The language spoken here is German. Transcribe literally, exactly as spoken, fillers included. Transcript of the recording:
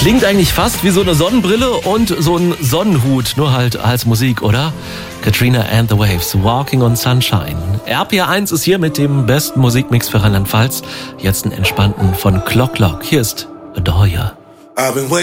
Klingt eigentlich fast wie so eine Sonnenbrille und so ein Sonnenhut, nur halt als Musik, oder? Katrina and the Waves, Walking on Sunshine. R P R eins ist hier mit dem besten Musikmix für Rheinland-Pfalz. Jetzt einen entspannten von Clock Clock. Hier ist Adore Ya.